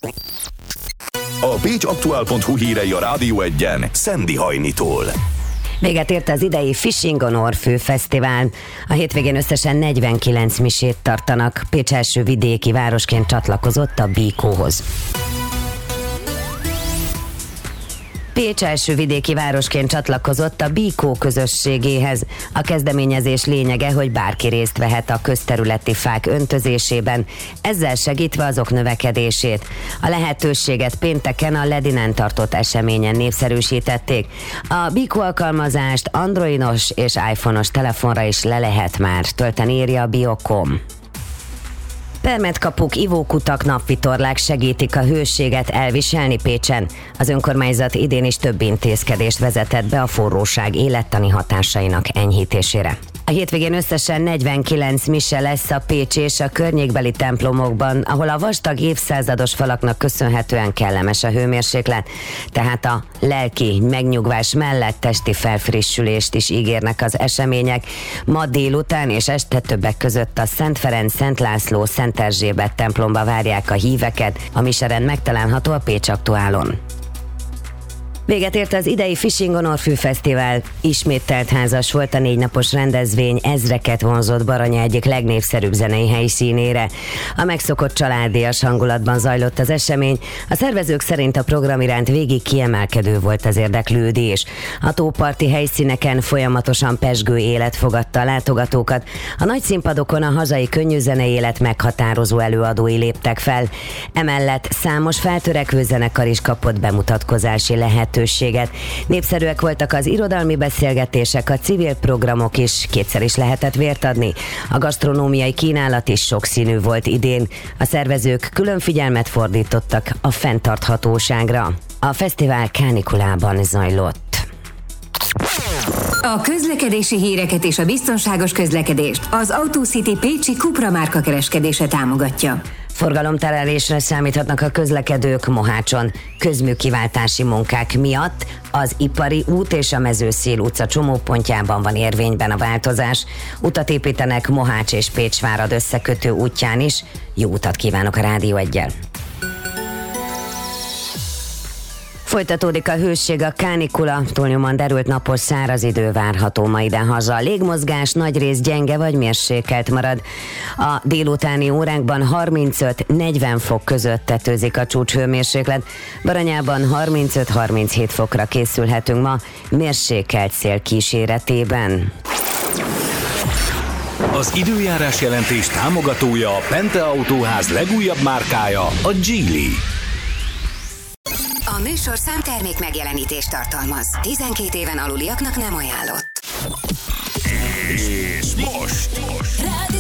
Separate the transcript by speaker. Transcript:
Speaker 1: A pécsaktuál.hu hírei a Rádió Egyen Szendi Hajnitól.
Speaker 2: Véget ért az idei Fishing on Orfű Fesztivál. A hétvégén összesen 49 misét tartanak. Pécs első vidéki városként csatlakozott a BIKO-hoz. Pécs első vidéki városként csatlakozott a BIKO közösségéhez. A kezdeményezés lényege, hogy bárki részt vehet a közterületi fák öntözésében, ezzel segítve azok növekedését. A lehetőséget pénteken a Ledinen tartott eseményen népszerűsítették. A BIKO alkalmazást androidos és iPhone-os telefonra is le lehet már tölteni, írja a Biocom. Permetkapuk, ivókutak, napvitorlák segítik a hőséget elviselni Pécsen. Az önkormányzat idén is több intézkedést vezetett be a forróság élettani hatásainak enyhítésére. A hétvégén összesen 49 mise lesz a pécsi és a környékbeli templomokban, ahol a vastag évszázados falaknak köszönhetően kellemes a hőmérséklet, tehát a lelki megnyugvás mellett testi felfrissülést is ígérnek az események. Ma délután és este többek között a Szent Ferenc, Szent László, Szent Erzsébet templomba várják a híveket, a miserend megtalálható a Pécsaktuálon. Véget ért az idei Fishing on Orfű Fesztivál. Ismét teltházas volt a 4 napos rendezvény, ezreket vonzott Baranya egyik legnépszerűbb zenei helyszínére. A megszokott családias hangulatban zajlott az esemény, a szervezők szerint a program iránt végig kiemelkedő volt az érdeklődés. A tóparti helyszíneken folyamatosan pezsgő élet fogadta a látogatókat, a nagy színpadokon a hazai könnyűzenei élet meghatározó előadói léptek fel. Emellett számos feltörekvő zenekar is kapott bemutatkozási lehetőséget. Népszerűek voltak az irodalmi beszélgetések, a civil programok is, kétszer is lehetett vért adni. A gasztronómiai kínálat is sokszínű volt idén. A szervezők külön figyelmet fordítottak a fenntarthatóságra. A fesztivál kánikulában zajlott.
Speaker 3: A közlekedési híreket és a biztonságos közlekedést az AutoCity pécsi Cupra márka kereskedése támogatja.
Speaker 2: Forgalomterelésre számíthatnak a közlekedők Mohácson. Közműkiváltási munkák miatt az Ipari út és a Mezőszél utca csomópontjában van érvényben a változás. Utat építenek Mohács és Pécsvárad összekötő útján is. Jó utat kívánok a Rádió Eggyel! Folytatódik a hőség, a kánikula, túlnyomóan derült napos száraz idő várható ma idehaza. A légmozgás nagyrészt gyenge vagy mérsékelt marad. A délutáni órákban 35-40 fok között tetőzik a csúcshőmérséklet. Baranyában 35-37 fokra készülhetünk ma, mérsékelt szél kíséretében.
Speaker 1: Az időjárás jelentés támogatója a Pente Autóház legújabb márkája, a Geely.
Speaker 3: A műsorszám termék megjelenítést tartalmaz. 12 éven aluliaknak nem ajánlott.
Speaker 1: És most.